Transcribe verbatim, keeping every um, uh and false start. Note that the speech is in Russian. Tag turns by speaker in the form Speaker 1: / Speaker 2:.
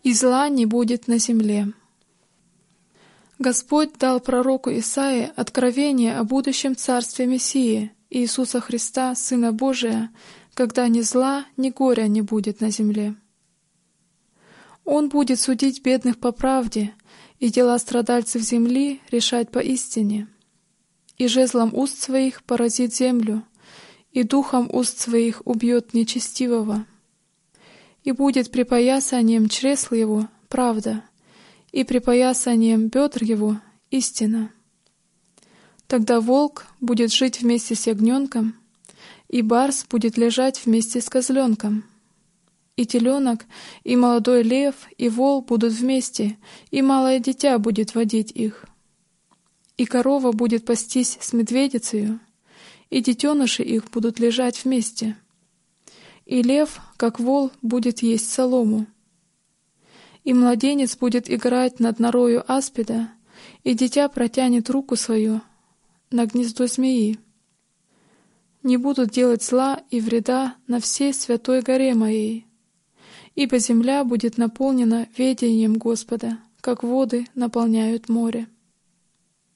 Speaker 1: и зла не будет на земле». Господь дал пророку Исаии откровение о будущем царстве Мессии, Иисуса Христа, Сына Божия, когда ни зла, ни горя не будет на земле. Он будет судить бедных по правде и дела страдальцев земли решать поистине. И жезлом уст своих поразит землю, и духом уст своих убьет нечестивого. И будет припоясанием чресл его правда, и припоясанием бедр его истина. Тогда волк будет жить вместе с ягненком, и барс будет лежать вместе с козленком. И теленок, и молодой лев, и вол будут вместе, и малое дитя будет водить их. И корова будет пастись с медведицею, и детеныши их будут лежать вместе. И лев, как вол, будет есть солому. И младенец будет играть над норою аспида, и дитя протянет руку свою на гнездо змеи. Не будут делать зла и вреда на всей святой горе моей, ибо земля будет наполнена ведением Господа, как воды наполняют море.